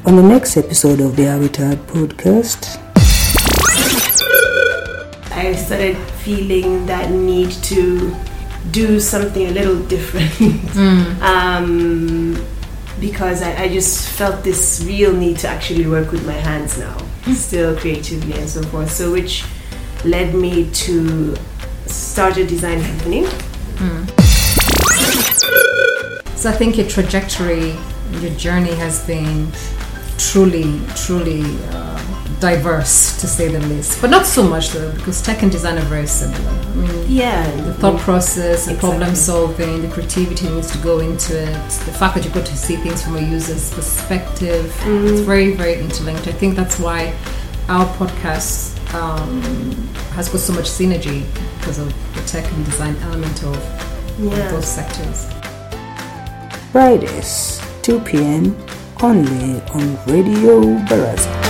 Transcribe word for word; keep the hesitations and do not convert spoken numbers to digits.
On the next episode of the Habitat podcast, I started feeling that need to do something a little different. mm. um, because I, I just felt this real need to actually work with my hands now, mm. still creatively and so forth. So which led me to start a design company. Mm. So I think your trajectory, your journey has been truly, truly uh, diverse, to say the least. But not so much though, because tech and design are very similar. I mean, yeah, the thought process, the exactly. problem solving, the creativity needs to go into it. The fact that you got to see things from a user's perspective, mm. it's very, very interlinked. I think that's why our podcast um, has got so much synergy because of the tech and design element of, yeah. of those sectors. Fridays, two p.m. only on Radio Baraza.